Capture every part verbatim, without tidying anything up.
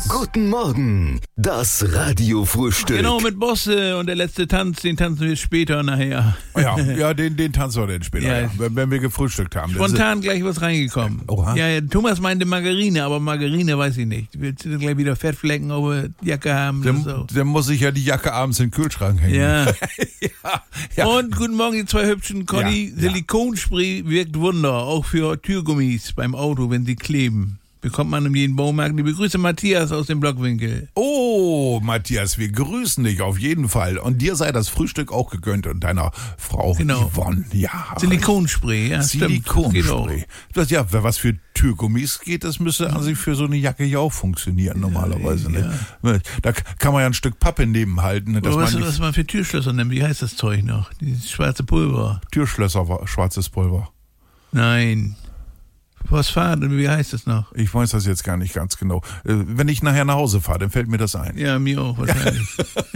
morgens. Guten Morgen, das Radiofrühstück. Genau, mit Bosse und der letzte Tanz, den tanzen wir später nachher. Ja, ja den, den tanzen wir dann später, Ja. ja, wenn, wenn wir gefrühstückt haben. Das Spontan gleich was reingekommen. Oha. Ja, ja, Thomas meinte Margarine, aber Margarine weiß ich nicht. Willst du gleich wieder Fettflecken auf der Jacke haben? ist, oder dann, so? dann muss ich ja die Jacke abends in den Kühlschrank hängen. Ja. ja, ja. Und guten Morgen, die zwei hübschen Conny. Ja, ja. Silikonspray wirkt Wunder, auch für Türgummis beim Auto, wenn sie kleben. Bekommt man in jedem Baumarkt. Ich begrüße Matthias aus dem Blockwinkel. Oh, Matthias, wir grüßen dich auf jeden Fall. Und dir sei das Frühstück auch gegönnt und deiner Frau Genau. Yvonne. Ja. Silikonspray, ja, stimmt. Geht auch. Silikonspray. Das, ja, was für Türgummis geht, das müsste an sich für so eine Jacke ja auch funktionieren normalerweise. ja. Ne? Da kann man ja ein Stück Pappe nebenhalten. Ne, dass Oder was, man nicht was man für Türschlösser nimmt, wie heißt das Zeug noch? Dieses schwarze Pulver. Türschlösser, war- schwarzes Pulver. Nein. Phosphat, oder wie heißt das noch? Ich weiß das jetzt gar nicht ganz genau. Äh, Wenn ich nachher nach Hause fahre, dann fällt mir das ein. Ja, mir auch wahrscheinlich.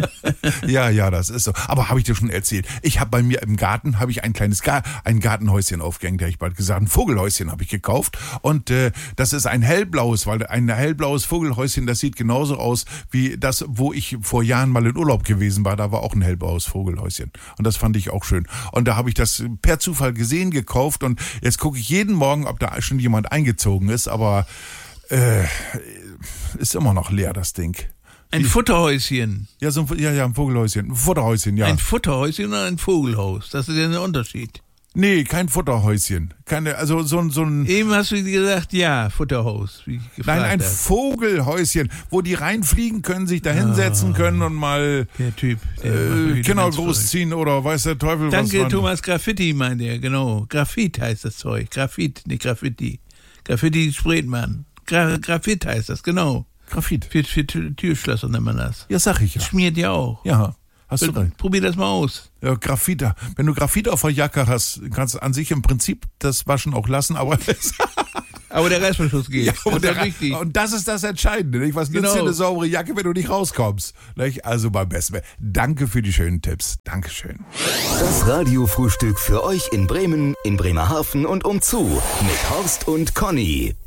Ja, ja, das ist so. Aber habe ich dir schon erzählt? Ich habe bei mir im Garten habe ich ein kleines Gar ein Gartenhäuschen aufgehängt, hätte ich bald gesagt. Ein Vogelhäuschen habe ich gekauft und äh, das ist ein hellblaues, weil ein hellblaues Vogelhäuschen, das sieht genauso aus wie das, wo ich vor Jahren mal in Urlaub gewesen war. Da war auch ein hellblaues Vogelhäuschen und das fand ich auch schön. Und da habe ich das per Zufall gesehen, gekauft und jetzt gucke ich jeden Morgen, ob da schon jemand eingezogen ist, aber äh, ist immer noch leer, das Ding. Ein Futterhäuschen. Ja, so ein, ja, ja, ein Vogelhäuschen, ein Futterhäuschen, ja. Ein Futterhäuschen oder ein Vogelhaus? Das ist ja ein Unterschied. Nee, kein Futterhäuschen. Keine, also so ein, so ein, Eben hast du gesagt, ja, Futterhaus. Wie ich gefragt nein, ein habe. Vogelhäuschen, wo die reinfliegen können, sich da hinsetzen können und mal Der Typ. Der macht äh, wieder Kinder ganz großziehen oder weiß der Teufel Danke, was. man- Thomas Graffiti, meint er, genau. Graphit heißt das Zeug. Graphit, nicht Graffiti. Graffiti sprayt man. Gra Graphit heißt das, genau. Graphit. Für, für Tür- Türschlösser nennt man das. Ja, sag ich ja. Schmiert ja auch. Ja, hast du recht. Probier das mal aus. Ja, Graphit, wenn du Graphit auf der Jacke hast, kannst du an sich im Prinzip das Waschen auch lassen, aber Aber der Reißverschluss geht. ja, das und, ist ja der, richtig. und das ist das Entscheidende. Nicht? Was nützt Genau. dir eine saubere Jacke, wenn du nicht rauskommst? Nicht? Also beim besten. Danke für die schönen Tipps. Dankeschön. Das Radiofrühstück für euch in Bremen, in Bremerhaven und umzu mit Horst und Conny.